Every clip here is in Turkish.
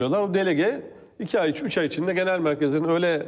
O delege 2 ay, 3 ay içinde genel merkezin öyle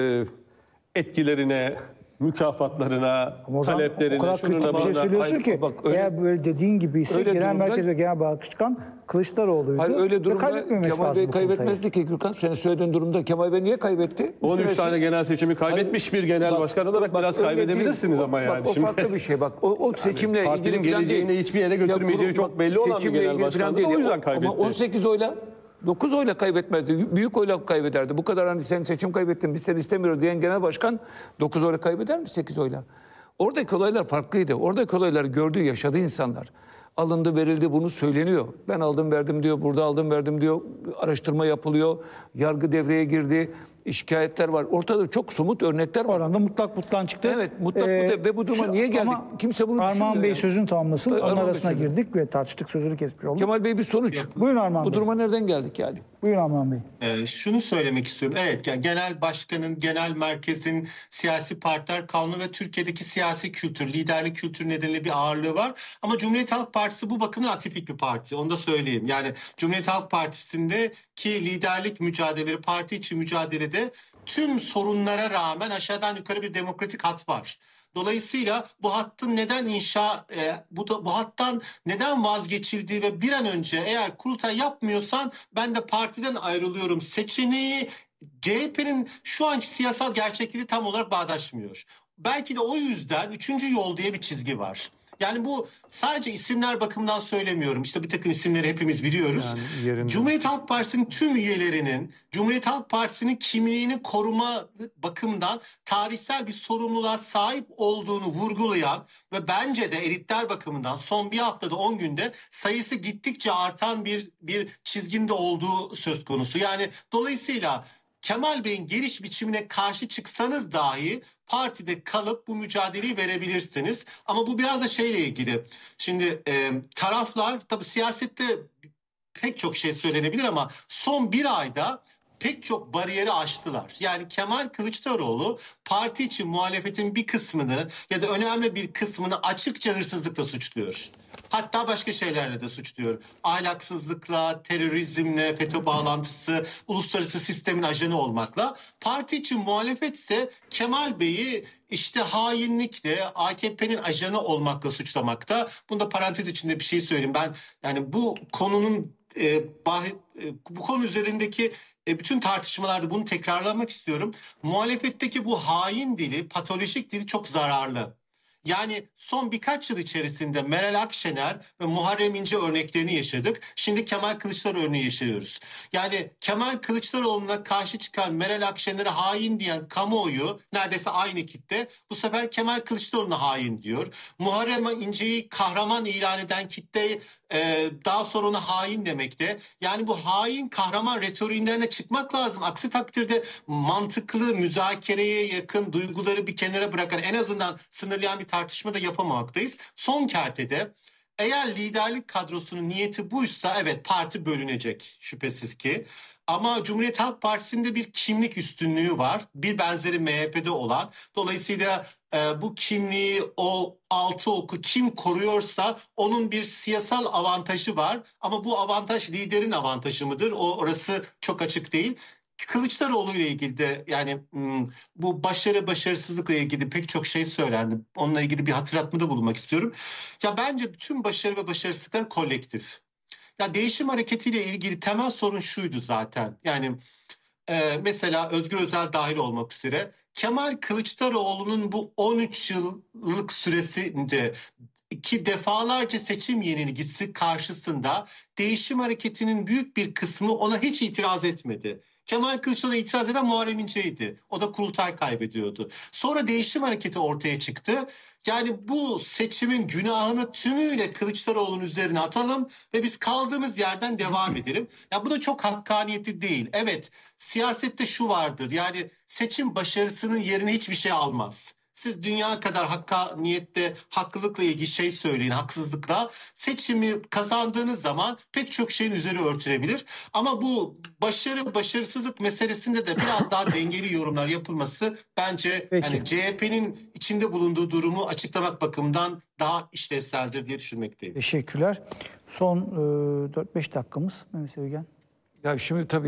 etkilerine, mükafatlarına, taleplerine, o kadar kritik bir şey söylüyorsun ki eğer böyle dediğin gibi ise genel merkez ve genel başkan Kılıçdaroğlu'ydu. Hayır, öyle durumda Kemal Bey kaybetmezdi ki Gürkan. Senin söylediğin durumda Kemal Bey niye kaybetti? 13 tane genel seçimi kaybetmiş bir genel başkan olarak biraz kaybedebilirsiniz ama yani. O farklı bir şey bak. O seçimle yani partinin geleceğini hiçbir yere götürmeyeceği çok belli olan bir genel başkan değil. O yüzden kaybetti. Ama 18 oyla 9 oyla kaybetmezdi. Büyük oyla kaybederdi. Bu kadar hani sen seçim kaybettin biz seni istemiyoruz diyen genel başkan 9 oyla kaybeder mi 8 oyla? Oradaki olaylar farklıydı. Oradaki olaylar gördüğü, yaşadığı insanlar. Alındı, verildi, bunu söyleniyor. Ben aldım, verdim diyor, burada aldım, verdim diyor. Araştırma yapılıyor, yargı devreye girdi, şikayetler var. Ortada çok somut örnekler var. Oranda mutlak çıktı. Evet, mutlak ve bu duruma niye geldik? Kimse bunu düşünmüyor. Armağan Bey sözünü tamamlasın. Onun arasına Bey girdik ve tartıştık, sözünü kesmiş olduk. Kemal Bey bir sonuç. Buyurun Armağan Bey. Bu duruma nereden geldik yani? Buyurun Armağan Bey. Şunu söylemek istiyorum. Evet, yani genel başkanın, genel merkezin, siyasi partiler kanunu ve Türkiye'deki siyasi kültür, liderlik kültürü nedeniyle bir ağırlığı var. Ama Cumhuriyet Halk Partisi bu bakımdan atipik bir parti. Onu da söyleyeyim. Yani Cumhuriyet Halk Partisi'ndeki liderlik mücadeleleri, parti içi mücadelede tüm sorunlara rağmen aşağıdan yukarı bir demokratik hat var. Dolayısıyla bu hattın neden bu hattan neden vazgeçildiği ve bir an önce eğer kurultay yapmıyorsan ben de partiden ayrılıyorum seçeneği CHP'nin şu anki siyasal gerçekliği tam olarak bağdaşmıyor. Belki de o yüzden 3. yol diye bir çizgi var. Yani bu sadece isimler bakımından söylemiyorum. İşte bir takım isimleri hepimiz biliyoruz. Yani Cumhuriyet Halk Partisi'nin tüm üyelerinin, Cumhuriyet Halk Partisi'nin kimliğini koruma bakımından tarihsel bir sorumluluğa sahip olduğunu vurgulayan ve bence de elitler bakımından son bir haftada 10 günde sayısı gittikçe artan bir çizginde olduğu söz konusu. Yani dolayısıyla Kemal Bey'in geliş biçimine karşı çıksanız dahi partide kalıp bu mücadeleyi verebilirsiniz. Ama bu biraz da şeyle ilgili. Şimdi taraflar tabii siyasette pek çok şey söylenebilir ama son bir ayda pek çok bariyeri aştılar. Yani Kemal Kılıçdaroğlu parti için muhalefetin bir kısmını ya da önemli bir kısmını açıkça hırsızlıkla suçluyor. Hatta başka şeylerle de suçluyor. Ahlaksızlıkla, terörizmle, FETÖ bağlantısı, uluslararası sistemin ajanı olmakla. Parti için muhalefet ise Kemal Bey'i işte hainlikle, AKP'nin ajanı olmakla suçlamakta. Bunda parantez içinde bir şey söyleyeyim. Ben yani bu konunun bu konu üzerindeki bütün tartışmalarda bunu tekrarlamak istiyorum. Muhalefetteki bu hain dili, patolojik dili çok zararlı. Yani son birkaç yıl içerisinde Meral Akşener ve Muharrem İnce örneklerini yaşadık. Şimdi Kemal Kılıçdaroğlu örneği yaşıyoruz. Yani Kemal Kılıçdaroğlu'na karşı çıkan Meral Akşener'e hain diyen kamuoyu neredeyse aynı kitle bu sefer Kemal Kılıçdaroğlu'na hain diyor. Muharrem İnce'yi kahraman ilan eden kitle daha sonra ona hain demekte. Yani bu hain kahraman retoriğinden de çıkmak lazım. Aksi takdirde mantıklı müzakereye yakın duyguları bir kenara bırakan en azından sınırlayan bir tartışma da yapamamaktayız. Son kertede eğer liderlik kadrosunun niyeti buysa evet parti bölünecek şüphesiz ki. Ama Cumhuriyet Halk Partisi'nde bir kimlik üstünlüğü var. Bir benzeri MHP'de olan. Dolayısıyla bu kimliği o altı oku kim koruyorsa onun bir siyasal avantajı var. Ama bu avantaj liderin avantajı mıdır? Orası çok açık değil. Kılıçdaroğlu ile ilgili de yani bu başarısızlıkla ilgili pek çok şey söylendi. Onunla ilgili bir hatırlatmada bulunmak istiyorum. Ya bence bütün başarı ve başarısızlıklar kolektif. Ya değişim hareketiyle ilgili temel sorun şuydu zaten. Yani mesela Özgür Özel dahil olmak üzere Kemal Kılıçdaroğlu'nun bu 13 yıllık süresinde ki defalarca seçim yenilgisi karşısında değişim hareketinin büyük bir kısmı ona hiç itiraz etmedi. Kemal Kılıçdaroğlu'na itiraz eden Muharrem İnce'ydi. O da kurultay kaybediyordu. Sonra değişim hareketi ortaya çıktı. Yani bu seçimin günahını tümüyle Kılıçdaroğlu'nun üzerine atalım ve biz kaldığımız yerden devam edelim. Ya bu da çok hakkaniyetli değil. Evet, siyasette şu vardır. Yani seçim başarısının yerine hiçbir şey almaz. Siz dünya kadar hakkaniyette, haklılıkla ilgili şey söyleyin, haksızlıkla. Seçimi kazandığınız zaman pek çok şeyin üzeri örtülebilir. Ama bu başarısızlık meselesinde de biraz daha dengeli yorumlar yapılması bence hani CHP'nin içinde bulunduğu durumu açıklamak bakımından daha işlevseldir diye düşünmekteyim. Teşekkürler. Son 4-5 dakikamız Mehmet Sevgen. Ya şimdi tabii